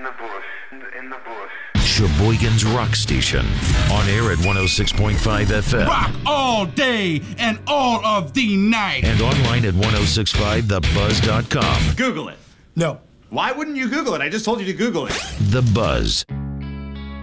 the bush. In the bush. Sheboygan's Rock Station. On air at 106.5 FM. Rock all day and all of the night. And online at 1065thebuzz.com. Google it. No. Why wouldn't you Google it? I just told you to Google it. The Buzz.